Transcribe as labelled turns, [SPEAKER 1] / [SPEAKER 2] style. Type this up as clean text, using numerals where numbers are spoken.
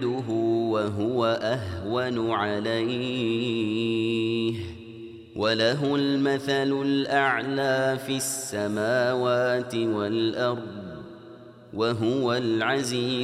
[SPEAKER 1] وهو أهون عليه وله المثل الأعلى في السماوات والأرض وهو العزيز